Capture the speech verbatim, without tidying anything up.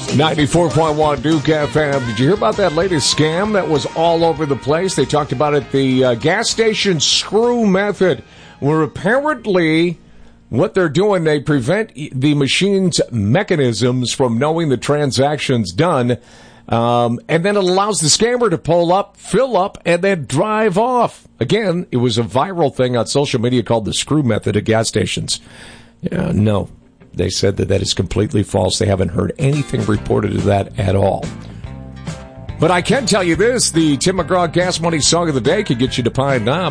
ninety-four point one Duke F M. Did you hear about that latest scam that was all over the place? They talked about it, the uh, gas station screw method, where apparently what they're doing, they prevent the machine's mechanisms from knowing the transaction's done, um, and then it allows the scammer to pull up, fill up, and then drive off. Again, it was a viral thing on social media called the screw method at gas stations. Yeah, no. They said that that is completely false. They haven't heard anything reported of that at all. But I can tell you this, the Tim McGraw Gas Money Song of the Day could get you to Pine Knob.